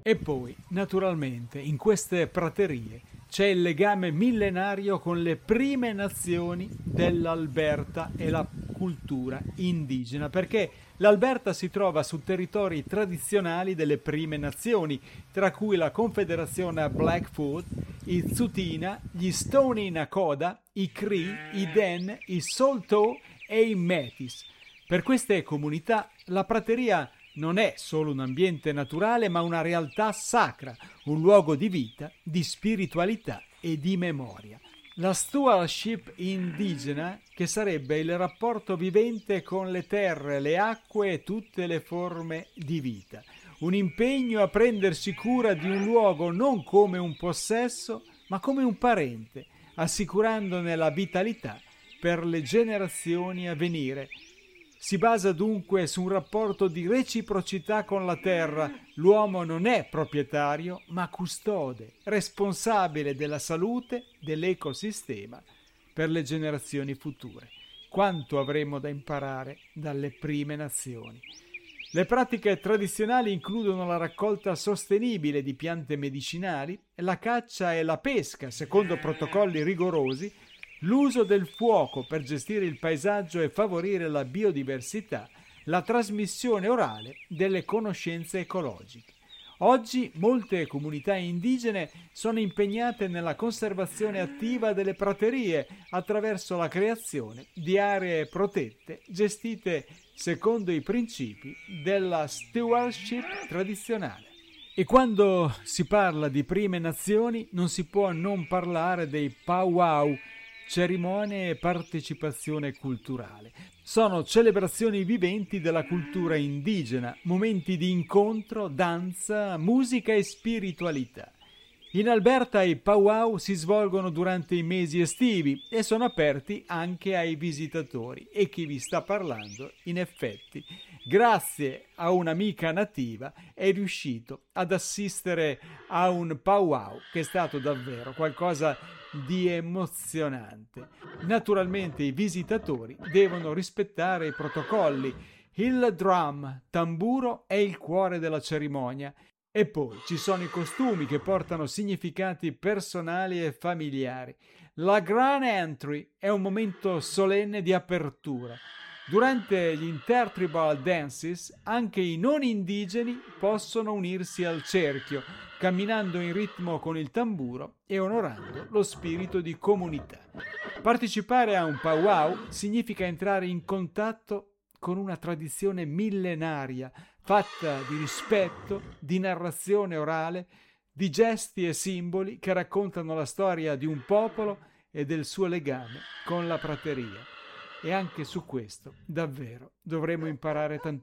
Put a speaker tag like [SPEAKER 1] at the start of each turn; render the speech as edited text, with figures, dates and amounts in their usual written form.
[SPEAKER 1] E poi, naturalmente, in queste praterie c'è il legame millenario con le prime nazioni dell'Alberta e la cultura indigena, perché l'Alberta si trova su territori tradizionali delle prime nazioni, tra cui la Confederazione Blackfoot, i Tsuut'ina, gli Stoney Nakoda, i Cree, i Den, i Saulteaux e i Métis. Per queste comunità la prateria non è solo un ambiente naturale, ma una realtà sacra, un luogo di vita, di spiritualità e di memoria. La stewardship indigena, che sarebbe il rapporto vivente con le terre, le acque e tutte le forme di vita. Un impegno a prendersi cura di un luogo non come un possesso, ma come un parente, assicurandone la vitalità per le generazioni a venire. Si basa dunque su un rapporto di reciprocità con la terra. L'uomo non è proprietario, ma custode, responsabile della salute dell'ecosistema per le generazioni future. Quanto avremo da imparare dalle prime nazioni. Le pratiche tradizionali includono la raccolta sostenibile di piante medicinali, la caccia e la pesca secondo protocolli rigorosi, l'uso del fuoco per gestire il paesaggio e favorire la biodiversità, la trasmissione orale delle conoscenze ecologiche. Oggi molte comunità indigene sono impegnate nella conservazione attiva delle praterie attraverso la creazione di aree protette gestite secondo i principi della stewardship tradizionale. E quando si parla di prime nazioni non si può non parlare dei powwow, cerimonie e partecipazione culturale. Sono celebrazioni viventi della cultura indigena, momenti di incontro, danza, musica e spiritualità. In Alberta i powwow si svolgono durante i mesi estivi e sono aperti anche ai visitatori. E chi vi sta parlando, in effetti, grazie a un'amica nativa, è riuscito ad assistere a un powwow che è stato davvero qualcosa di emozionante. Naturalmente i visitatori devono rispettare i protocolli. Il drum, tamburo, è il cuore della cerimonia. E poi ci sono i costumi che portano significati personali e familiari. La Grand Entry è un momento solenne di apertura. Durante gli intertribal dances anche i non indigeni possono unirsi al cerchio, camminando in ritmo con il tamburo e onorando lo spirito di comunità. Partecipare a un powwow significa entrare in contatto con una tradizione millenaria, fatta di rispetto, di narrazione orale, di gesti e simboli che raccontano la storia di un popolo e del suo legame con la prateria. E anche su questo davvero dovremo imparare tantissimo.